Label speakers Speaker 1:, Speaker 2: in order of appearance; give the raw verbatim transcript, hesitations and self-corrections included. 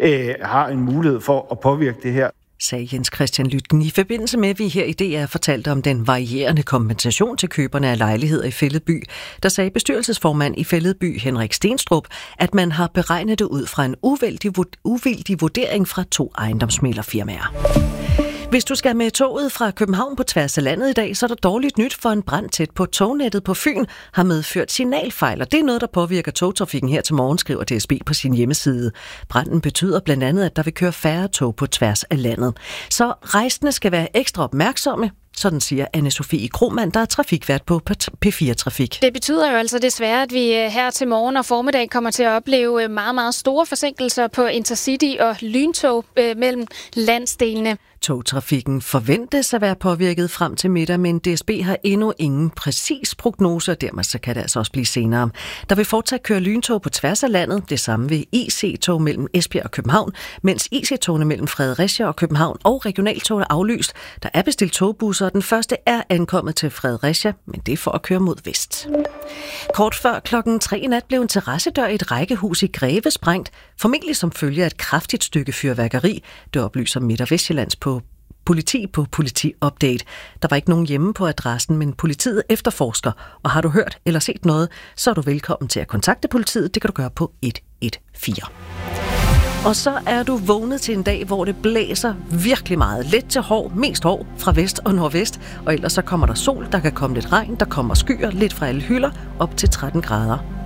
Speaker 1: øh, har en mulighed for at påvirke det her.
Speaker 2: Sagde Jens Christian Lytken i forbindelse med, at vi her i D R fortalte om den varierende kompensation til køberne af lejligheder i Fælledby. Der sagde bestyrelsesformand i Fælledby, Henrik Stenstrup, at man har beregnet det ud fra en uvildig, uvildig vurdering fra to ejendomsmæglerfirmaer. Hvis du skal med toget fra København på tværs af landet i dag, så er der dårligt nyt, for en brand tæt på tognettet på Fyn har medført signalfejl, og det er noget, der påvirker togtrafikken her til morgen, skriver D S B på sin hjemmeside. Branden betyder blandt andet, at der vil køre færre tog på tværs af landet. Så rejsende skal være ekstra opmærksomme. Sådan siger Anne-Sophie Krohmann, der er trafikvært på P fire Trafik.
Speaker 3: Det betyder jo altså desværre, at vi her til morgen og formiddag kommer til at opleve meget, meget store forsinkelser på Intercity og lyntog mellem landsdelene.
Speaker 2: Togtrafikken forventes at være påvirket frem til middag, men D S B har endnu ingen præcis prognose, og dermed så kan det altså også blive senere. Der vil fortsat køre lyntog på tværs af landet, det samme ved I C-tog mellem Esbjerg og København, mens I C-togene mellem Fredericia og København og regionaltog er aflyst. Der er bestilt togbusser, og den første er ankommet til Fredericia, men det er for at køre mod vest. Kort før klokken tre i nat blev en terrassedør i et rækkehus i Greve sprængt, formentlig som følge af et kraftigt stykke fyrværkeri, det oplyser Midt- og Vestjyllands på politi på Politi-update. Der var ikke nogen hjemme på adressen, men politiet efterforsker, og har du hørt eller set noget, så er du velkommen til at kontakte politiet. Det kan du gøre på et et fire. Og så er du vågnet til en dag, hvor det blæser virkelig meget. Let til hård, mest hård fra vest og nordvest. Og ellers så kommer der sol, der kan komme lidt regn, der kommer skyer lidt fra alle hylder, op til tretten grader.